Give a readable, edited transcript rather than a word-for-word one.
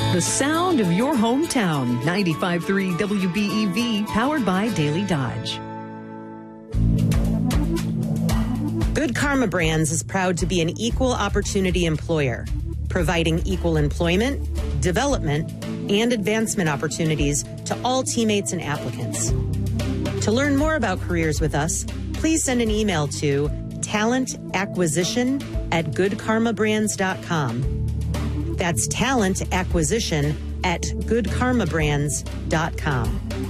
The sound of your hometown. 95.3 WBEV, powered by Daily Dodge. Good Karma Brands is proud to be an equal opportunity employer, providing equal employment, development, and advancement opportunities to all teammates and applicants. To learn more about careers with us, please send an email to talentacquisition@goodkarmabrands.com. That's talentacquisition@goodkarmabrands.com.